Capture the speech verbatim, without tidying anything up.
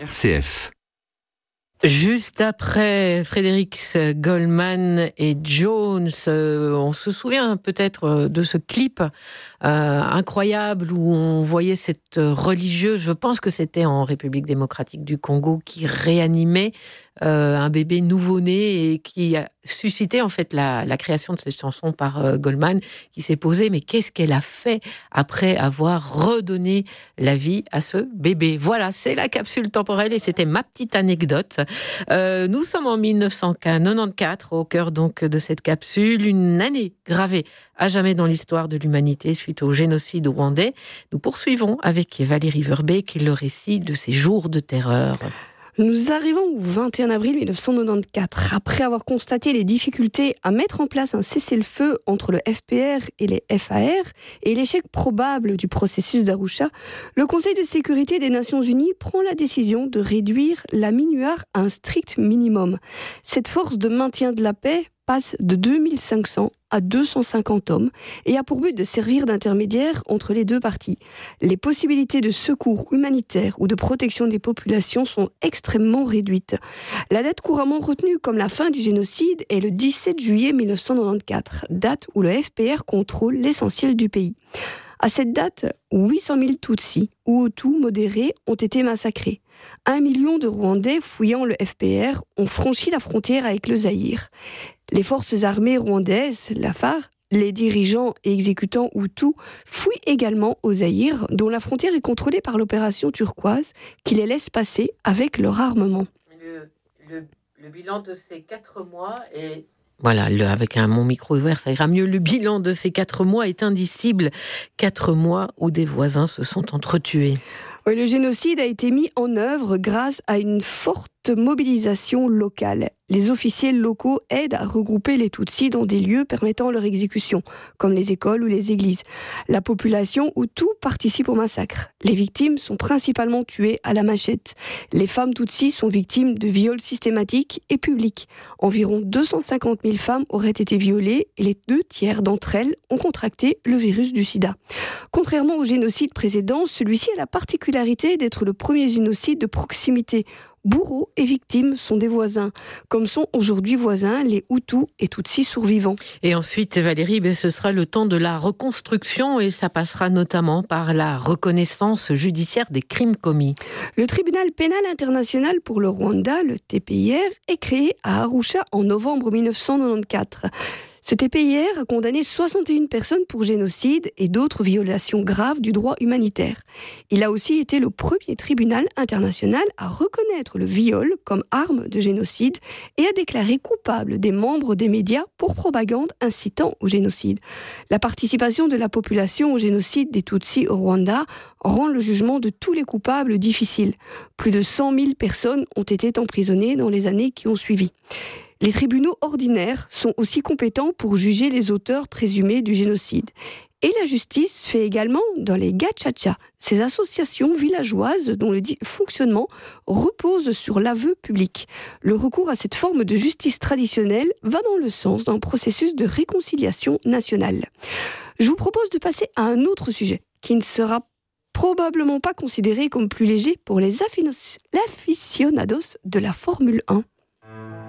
R C F. Juste après Fredericks, Goldman et Jones, euh, on se souvient peut-être de ce clip euh, incroyable où on voyait cette religieuse, je pense que c'était en République démocratique du Congo, qui réanimait euh, un bébé nouveau-né et qui a suscité en fait la, la création de cette chanson par euh, Goldman, qui s'est posé, mais qu'est-ce qu'elle a fait après avoir redonné la vie à ce bébé? Voilà, c'est la capsule temporelle et c'était ma petite anecdote. Euh, nous sommes en dix-neuf cent quatre-vingt-quatorze, au cœur donc de cette capsule, une année gravée à jamais dans l'histoire de l'humanité suite au génocide rwandais. Nous poursuivons avec Valérie Verbeek le récit de ces jours de terreur. Nous arrivons au vingt et un avril dix-neuf cent quatre-vingt-quatorze. Après avoir constaté les difficultés à mettre en place un cessez-le-feu entre le F P R et les F A R et l'échec probable du processus d'Arusha, le Conseil de sécurité des Nations Unies prend la décision de réduire la MINUAR à un strict minimum. Cette force de maintien de la paix passe de deux mille cinq cents à deux cent cinquante hommes et a pour but de servir d'intermédiaire entre les deux parties. Les possibilités de secours humanitaire ou de protection des populations sont extrêmement réduites. La date couramment retenue comme la fin du génocide est le dix-sept juillet dix-neuf cent quatre-vingt-quatorze, date où le F P R contrôle l'essentiel du pays. À cette date, huit cent mille Tutsis ou Hutus modérés ont été massacrés. Un million de Rwandais fouillant le F P R ont franchi la frontière avec le Zaïre. Les forces armées rwandaises, la F A R, les dirigeants et exécutants Hutus fouillent également au Zaïre, dont la frontière est contrôlée par l'opération turquoise, qui les laisse passer avec leur armement. Le, le, le bilan de ces quatre mois est... Voilà, le, avec un, mon micro ouvert, ça ira mieux. Le bilan de ces quatre mois est indicible. Quatre mois où des voisins se sont entretués. Oui, le génocide a été mis en œuvre grâce à une forte mobilisation locale. Les officiers locaux aident à regrouper les Tutsis dans des lieux permettant leur exécution, comme les écoles ou les églises. La population Hutu participe au massacre. Les victimes sont principalement tuées à la machette. Les femmes Tutsis sont victimes de viols systématiques et publics. Environ deux cent cinquante mille femmes auraient été violées et les deux tiers d'entre elles ont contracté le virus du sida. Contrairement au génocide précédent, celui-ci a la particularité d'être le premier génocide de proximité. Bourreaux et victimes sont des voisins, comme sont aujourd'hui voisins les Hutus et Tutsis survivants. Et ensuite, Valérie, ben, ce sera le temps de la reconstruction et ça passera notamment par la reconnaissance judiciaire des crimes commis. Le tribunal pénal international pour le Rwanda, le T P I R, est créé à Arusha en novembre dix-neuf cent quatre-vingt-quatorze. Ce T P I R a condamné soixante et une personnes pour génocide et d'autres violations graves du droit humanitaire. Il a aussi été le premier tribunal international à reconnaître le viol comme arme de génocide et à déclarer coupable des membres des médias pour propagande incitant au génocide. La participation de la population au génocide des Tutsis au Rwanda rend le jugement de tous les coupables difficile. Plus de cent mille personnes ont été emprisonnées dans les années qui ont suivi. Les tribunaux ordinaires sont aussi compétents pour juger les auteurs présumés du génocide. Et la justice fait également dans les Gacaca, ces associations villageoises dont le fonctionnement repose sur l'aveu public. Le recours à cette forme de justice traditionnelle va dans le sens d'un processus de réconciliation nationale. Je vous propose de passer à un autre sujet qui ne sera probablement pas considéré comme plus léger pour les aficionados de la Formule un.